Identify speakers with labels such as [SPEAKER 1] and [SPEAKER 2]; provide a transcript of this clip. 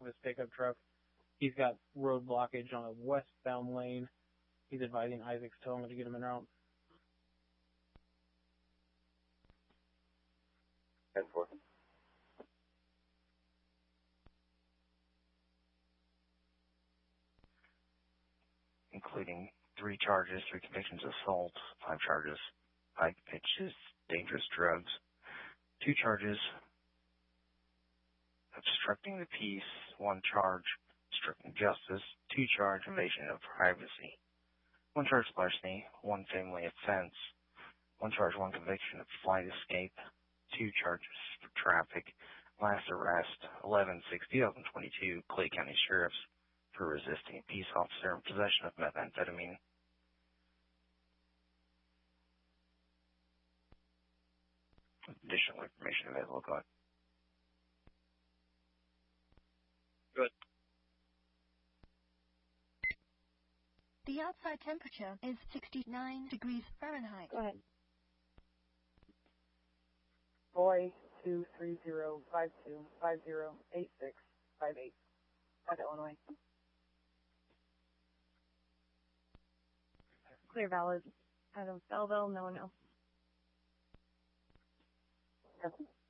[SPEAKER 1] of his pickup truck. He's got road blockage on a westbound lane. He's advising Isaacs to him to get him en route.
[SPEAKER 2] 10-4.
[SPEAKER 3] Including 3 charges, 3 convictions of assault, 5 charges, 5 pitches, dangerous drugs, 2 charges, obstructing the peace, 1 charge, obstructing justice, 2 charge, invasion of privacy, 1 charge larceny, 1 family offense, 1 charge, 1 conviction of flight escape, 2 charges for traffic, last arrest, 11/6/2022, Clay County Sheriff's for resisting a peace officer in possession of methamphetamine. Additional information available. Go ahead.
[SPEAKER 2] Good.
[SPEAKER 4] The outside temperature is 69 degrees Fahrenheit.
[SPEAKER 5] Go ahead.
[SPEAKER 6] Boy 23052508658. Illinois.
[SPEAKER 5] Clear valid. Out of Belleville, no one else.
[SPEAKER 6] Yes.